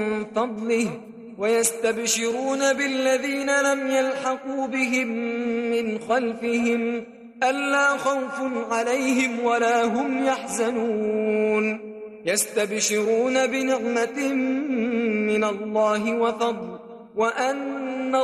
فضله ويستبشرون بالذين لم يلحقوا بهم من خلفهم ألا خوف عليهم ولا هم يحزنون يستبشرون بنعمة من الله وفضل وأن